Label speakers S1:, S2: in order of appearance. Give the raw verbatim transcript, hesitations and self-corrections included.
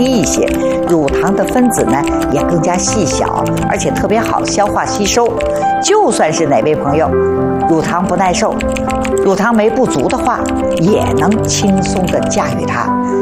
S1: 低一些，乳糖的分子呢也更加细小，而且特别好消化吸收。就算是哪位朋友乳糖不耐受、乳糖酶不足的话，也能轻松地驾驭它。